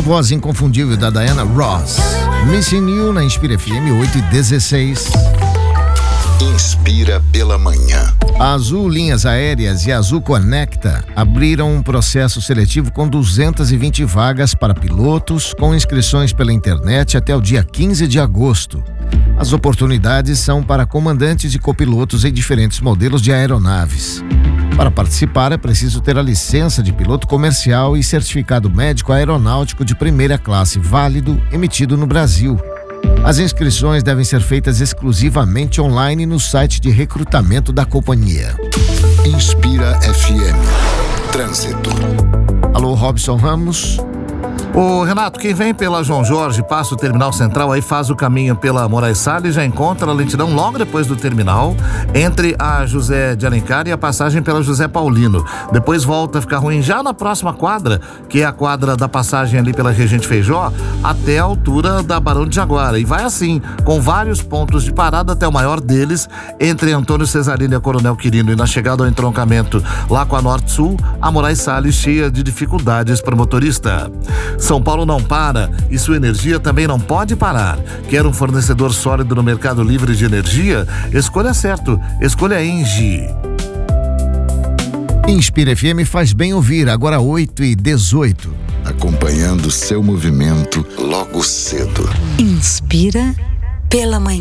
voz inconfundível da Diana Ross. Missing You na Inspira FM 8:16. Inspira pela manhã. A Azul Linhas Aéreas e a Azul Conecta abriram um processo seletivo com 220 vagas para pilotos, com inscrições pela internet até o dia 15 de agosto. As oportunidades são para comandantes e copilotos em diferentes modelos de aeronaves. Para participar, é preciso ter a licença de piloto comercial e certificado médico aeronáutico de primeira classe válido, emitido no Brasil. As inscrições devem ser feitas exclusivamente online no site de recrutamento da companhia. Inspira FM. Trânsito. Alô, Robson Ramos. Ô Renato, quem vem pela João Jorge, passa o terminal central, aí faz o caminho pela Moraes Salles, já encontra a lentidão logo depois do terminal, entre a José de Alencar e a passagem pela José Paulino. Depois volta a ficar ruim já na próxima quadra, que é a quadra da passagem ali pela Regente Feijó, até a altura da Barão de Jaguara. E vai assim, com vários pontos de parada, até o maior deles, entre Antônio Cesarini e a Coronel Quirino. E na chegada ao entroncamento lá com a Norte-Sul, a Moraes Salles cheia de dificuldades para o motorista. São Paulo não para e sua energia também não pode parar. Quer um fornecedor sólido no mercado livre de energia? Escolha certo, escolha Engie. Inspira FM faz bem ouvir, agora 8:18. Acompanhando seu movimento logo cedo. Inspira pela manhã.